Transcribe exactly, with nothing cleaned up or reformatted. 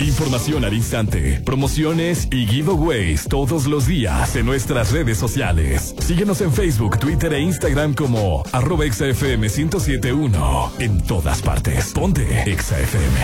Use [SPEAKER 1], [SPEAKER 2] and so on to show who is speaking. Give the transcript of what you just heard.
[SPEAKER 1] Información al instante, promociones y giveaways todos los días en nuestras redes sociales. Síguenos en Facebook, Twitter e Instagram como arroba Exa F M ciento siete punto uno. En todas partes. Ponte Exa F M.